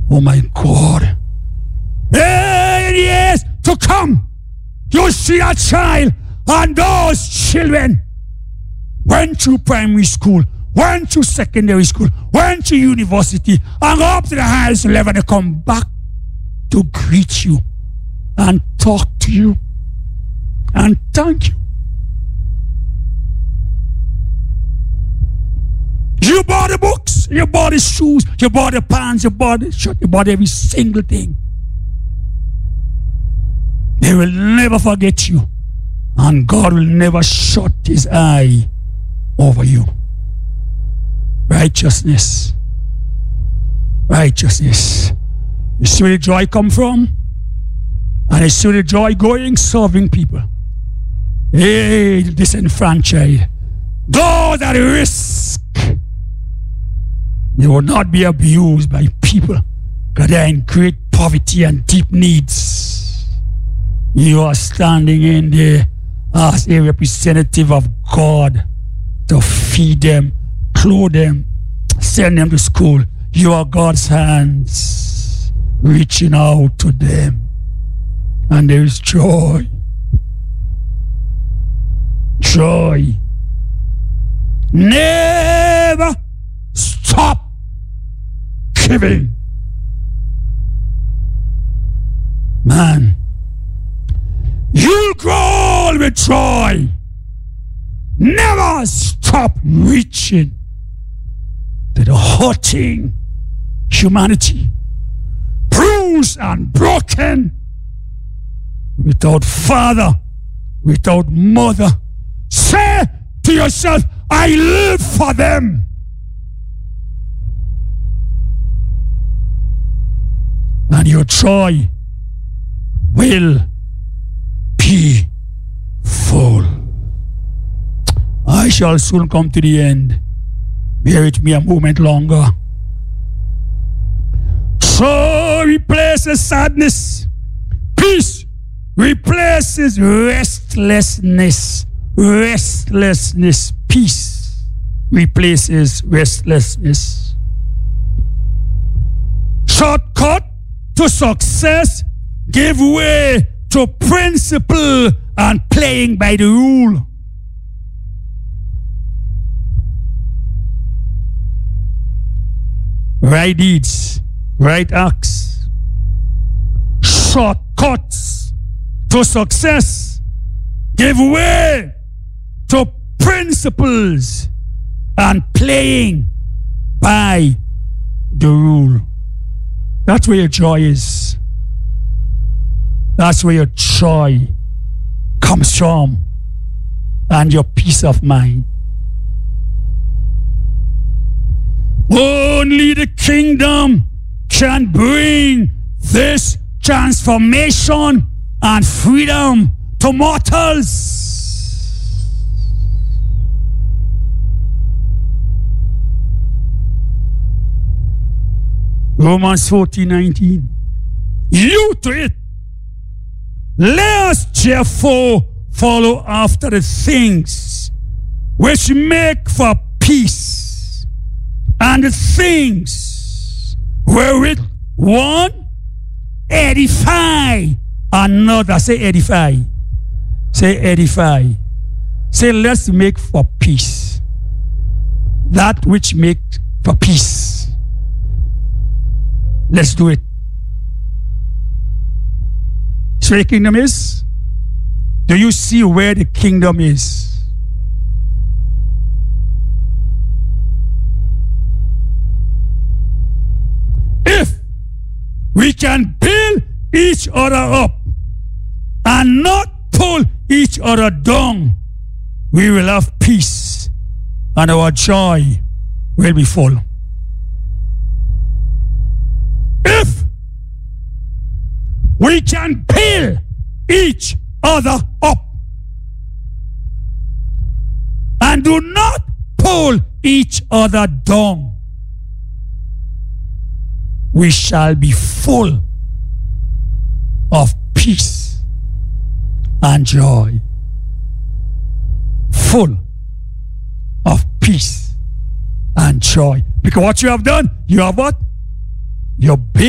Oh my God. In years to come, you see a child, and those children went through primary school, went through secondary school, went to university, and up to the highest level, they come back to greet you and talk to you and thank you. You bought the books, you bought the shoes, you bought the pants, you bought the shirt, you bought every single thing. They will never forget you, and God will never shut his eye over you. Righteousness. Righteousness. You see where the joy come from? And you see where the joy going? Serving people. Hey, disenfranchised. Those at risk. They will not be abused by people because they are in great poverty and deep needs. You are standing in there as a representative of God to feed them, clothe them, send them to school. You are God's hands reaching out to them. And there is joy. Joy. Never stop giving. Man, you'll grow with joy. Never stop reaching to the hurting humanity, bruised and broken, without father, without mother. Say to yourself, I live for them. And your joy will be full. I shall soon come to the end. Bear with me a moment longer. So replaces sadness. Peace replaces restlessness. Restlessness. Peace replaces restlessness. Shortcut to success give way to principle and playing by the rule. Right deeds, right acts, shortcuts to success give way to principles and playing by the rule. That's where your joy is. That's where your joy comes from, and your peace of mind. Only the kingdom can bring this transformation and freedom to mortals. Romans 14:19. You to it. Let us therefore follow after the things which make for peace, and the things wherewith one edify another. Say edify. Say edify. Say let's make for peace. That which makes for peace. Let's do it. So the kingdom is? Do you see where the kingdom is? If we can build each other up and not pull each other down, we will have peace and our joy will be full. If we can build each other up and do not pull each other down, we shall be full of peace and joy. Full of peace and joy. Because what you have done, you have what? You built